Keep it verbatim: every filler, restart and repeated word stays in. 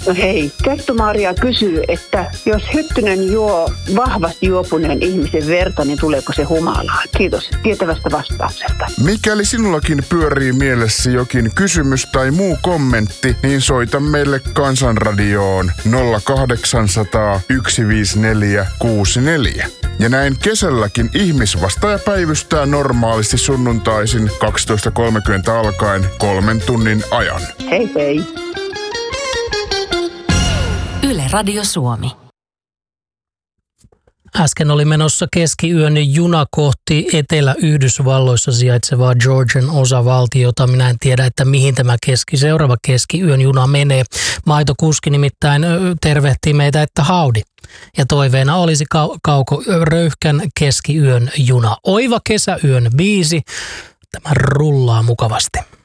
No hei, Kettu-Maria kysyy, että jos Hyttynen juo vahvasti juopuneen ihmisen verta, niin tuleeko se humalaa? Kiitos tietävästä vastauksesta. Mikäli sinullakin pyörii mielessä jokin kysymys tai muu kommentti, niin soita meille Kansanradioon nolla kahdeksan nolla nolla yksi viisi neljä kuusi neljä. Ja näin kesälläkin ihmisvastaaja päivystää normaalisti sunnuntaisin kaksitoista kolmekymmentä alkaen kolmen tunnin ajan. Hei hei. Yle Radio Suomi. Äsken oli menossa keskiyön juna kohti Etelä-Yhdysvalloissa sijaitsevaa Georgian osavaltiota. Minä en tiedä, että mihin tämä keski, seuraava keskiyön juna menee. Maitokuski nimittäin tervehtii meitä, että howdy. Ja toiveena olisi kau- Kauko Röyhkän keskiyön juna. Oiva kesäyön biisi. Tämä rullaa mukavasti.